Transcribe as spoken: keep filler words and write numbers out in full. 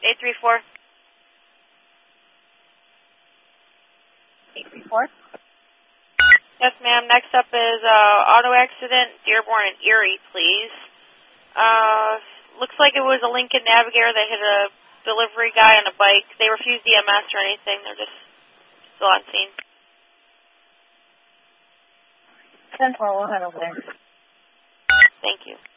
eight three four. eight three four? Yes, ma'am. Next up is uh, auto accident, Dearborn and Erie, please. Uh, looks like it was a Lincoln Navigator that hit a delivery guy on a bike. They refused E M S or anything. They're just still on scene. ten four, we'll head over there. Thank you.